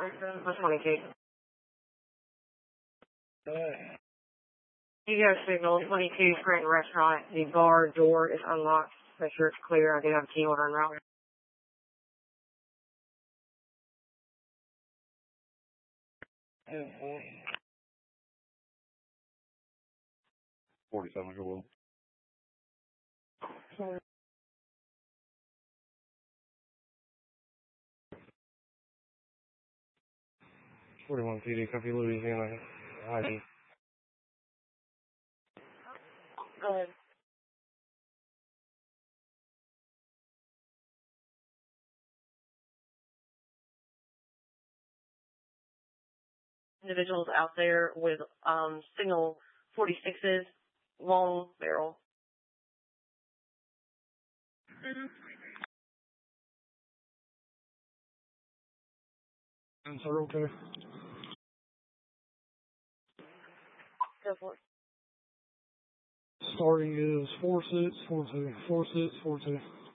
What's 22? You got a signal, 22 Scranton Restaurant. The bar door is unlocked. Make sure it's clear. I do have a key holder en route. Mm-hmm. 47, go well. Sorry. 41 PD, copy Louisiana. ID. Go ahead. Individuals out there with signal 46s, long barrel. Mm-hmm. Answer okay. Go for it. Starting is 4642. 4642.